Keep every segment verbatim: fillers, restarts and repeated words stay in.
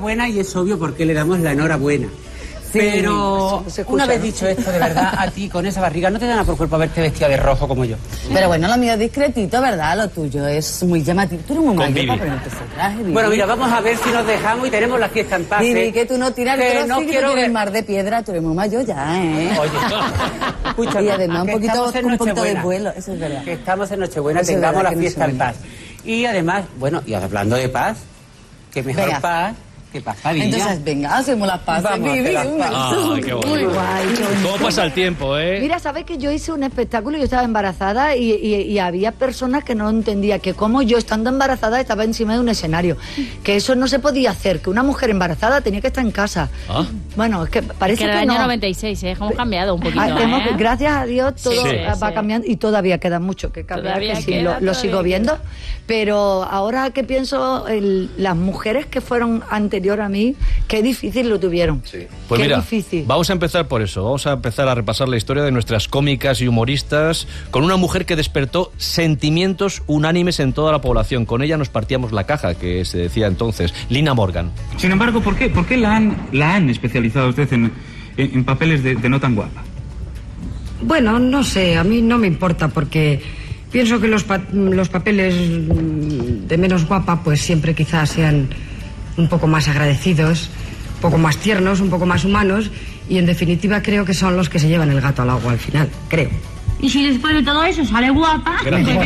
enhorabuena y es obvio por qué le damos la enhorabuena. Sí, pero se, se una vez dicho esto, de verdad, a ti con esa barriga no te da nada por cuerpo haberte vestido de rojo como yo. Pero bueno, lo mío es discretito, ¿verdad? Lo tuyo es muy llamativo. Tú eres muy mayor para ponerte ese traje, Vivi. Bueno, mira, vamos a ver si nos dejamos y tenemos la fiesta en paz. Vivi, que tú no tiras el trozo, no que quiero tú tienes ver... mar de piedra, tú eres muy mayor ya, ¿eh? Oye, escúchame, y además un poquito, un poquito de buena, vuelo, eso es verdad. Que estamos en Nochebuena, eso tengamos la fiesta en paz. Y además, bueno, y hablando de paz, que mejor Venga. paz... ¿Qué pasa, Villa? Entonces, venga, hacemos las paces. Vamos a hacer las paces. Ah, qué bueno. Muy guay. ¿Cómo pasa el tiempo, eh? Mira, ¿sabes que yo hice un espectáculo? Yo estaba embarazada y, y, y había personas que no entendían que como yo, estando embarazada, estaba encima de un escenario. Que eso no se podía hacer, que una mujer embarazada tenía que estar en casa. ¿Ah? Bueno, es que parece que, que, era el no. año noventa y seis, ¿eh? Hemos cambiado un poquito, ah, hemos, ¿eh? Gracias a Dios todo sí, va sí. cambiando y todavía queda mucho que cambiar, que sí, lo, lo sigo viendo. Pero ahora que pienso, el, las mujeres que fueron anterior a mí, qué difícil lo tuvieron. Sí. Pues qué mira, difícil. Vamos a empezar por eso. Vamos a empezar a repasar la historia de nuestras cómicas y humoristas con una mujer que despertó sentimientos unánimes en toda la población. Con ella nos partíamos la caja, que se decía entonces. Lina Morgan. Sin embargo, ¿por qué, por qué la, han, la han especializado usted en, en, en papeles de, de no tan guapa? Bueno, no sé, a mí no me importa porque pienso que los, pa los papeles de menos guapa pues siempre quizás sean un poco más agradecidos, un poco más tiernos, un poco más humanos y en definitiva creo que son los que se llevan el gato al agua al final, creo. Y si después de todo eso sale guapa...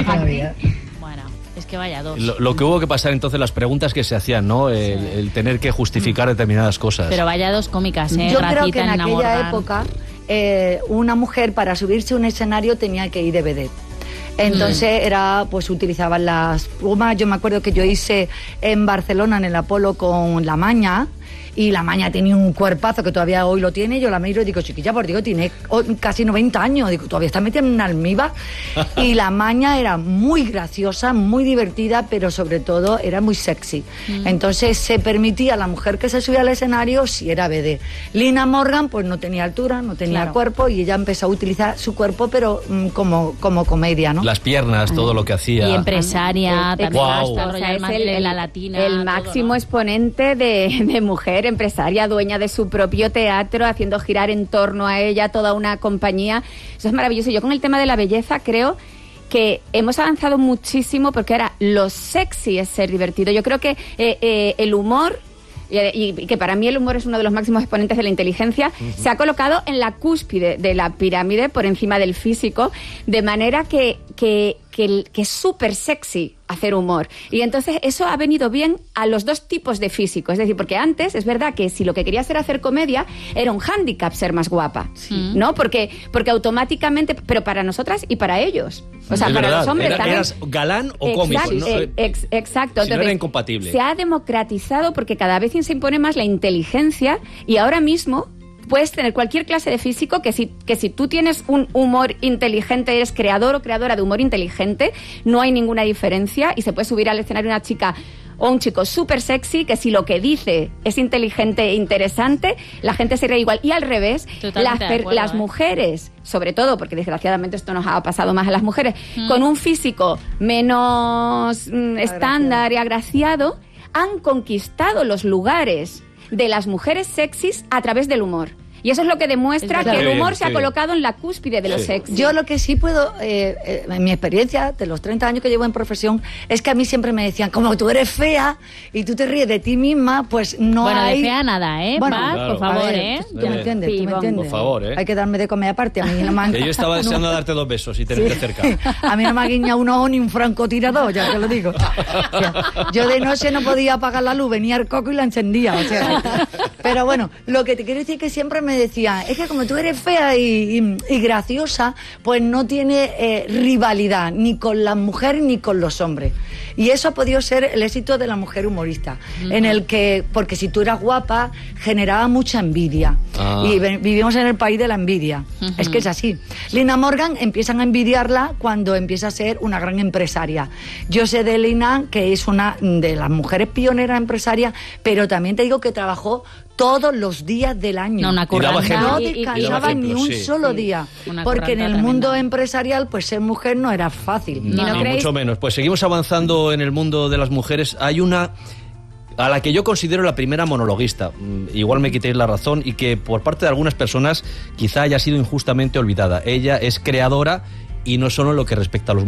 Bueno, es que vaya dos. Lo, lo que hubo que pasar entonces, las preguntas que se hacían, ¿no? El, sí. el tener que justificar determinadas cosas. Pero vaya dos cómicas, ¿eh? Yo Racita, creo que en Lina aquella Morgan. época eh, una mujer para subirse a un escenario tenía que ir de vedette. Entonces era, pues utilizaban las plumas. Yo me acuerdo que yo hice en Barcelona, en el Apolo, con La Maña, y La Maña tenía un cuerpazo que todavía hoy lo tiene. Yo la miro y digo, chiquilla, por digo, tiene casi noventa años. Digo, todavía está metida en una almíbar. Y La Maña era muy graciosa, muy divertida, pero sobre todo era muy sexy. Mm. Entonces se permitía a la mujer que se subía al escenario si era vedette. Lina Morgan, pues no tenía altura, no tenía claro. cuerpo, y ella empezó a utilizar su cuerpo, pero mm, como, como comedia, ¿no? Las piernas, todo lo que hacía. Y empresaria, eh, también. Wow. O sea, es el, el, la latina. El máximo todo, ¿no? exponente de, de mujer empresaria, dueña de su propio teatro, haciendo girar en torno a ella toda una compañía. Eso es maravilloso. Yo con el tema de la belleza creo que hemos avanzado muchísimo porque ahora lo sexy es ser divertido. Yo creo que eh, eh, el humor... Y que para mí el humor es uno de los máximos exponentes de la inteligencia, uh-huh. se ha colocado en la cúspide de la pirámide, por encima del físico, de manera que, que, que, que es súper sexy hacer humor. Y entonces eso ha venido bien a los dos tipos de físico. Es decir, porque antes es verdad que si lo que querías era hacer comedia, era un hándicap ser más guapa, sí. ¿no? Porque, porque automáticamente, pero para nosotras y para ellos. O sea, es para verdad. los hombres Era, también. ¿Eras galán o cómico? Exacto, ¿no? eh, ex, exacto. Si no era incompatible. Se ha democratizado porque cada vez se impone más la inteligencia y ahora mismo puedes tener cualquier clase de físico que si, que si tú tienes un humor inteligente, eres creador o creadora de humor inteligente, no hay ninguna diferencia y se puede subir al escenario una chica o un chico súper sexy que si lo que dice es inteligente e interesante, la gente se ríe igual. Y al revés, las, acuerdo, las ¿eh? mujeres, sobre todo, porque desgraciadamente esto nos ha pasado más a las mujeres, mm. con un físico menos mm, estándar y agraciado, han conquistado los lugares de las mujeres sexys a través del humor. Y eso es lo que demuestra que el humor sí, se ha sí. colocado en la cúspide de los sí. sexy. Yo lo que sí puedo, eh, eh, en mi experiencia de los treinta años que llevo en profesión, es que a mí siempre me decían, como tú eres fea y tú te ríes de ti misma, pues no bueno, hay... Bueno, de fea nada, ¿eh? Bueno, Paz, claro, por favor, ver, ¿eh? ¿Tú me entiendes? ¿Tú me entiendes? Por favor, ¿eh? Hay que darme de comer aparte. A mí no me han... Yo estaba deseando no. darte dos besos y tenerte sí. cerca. A mí no me ha guiñado un ojo ni un francotirador, ya te lo digo. O sea, yo de noche no podía apagar la luz, venía el coco y la encendía. O sea, pero bueno, lo que te quiero decir es que siempre me decían, es que como tú eres fea y, y, y graciosa, pues no tiene eh, rivalidad ni con las mujeres ni con los hombres. Y eso ha podido ser el éxito de la mujer humorista, uh-huh. en el que, porque si tú eras guapa, generaba mucha envidia. Ah. Y vivimos en el país de la envidia. Uh-huh. Es que es así. Lina Morgan empiezan a envidiarla cuando empieza a ser una gran empresaria. Yo sé de Lina que es una de las mujeres pioneras empresarias, pero también te digo que trabajó todos los días del año. No, una curranta. No descansaba ni un sí. solo día. Sí. Porque en el tremenda. mundo empresarial, pues ser mujer no era fácil. No, no, no mucho menos. Pues seguimos avanzando en el mundo de las mujeres. Hay una... a la que yo considero la primera monologuista. Igual me quitéis la razón, y que por parte de algunas personas quizá haya sido injustamente olvidada. Ella es creadora, y no solo en lo que respecta a los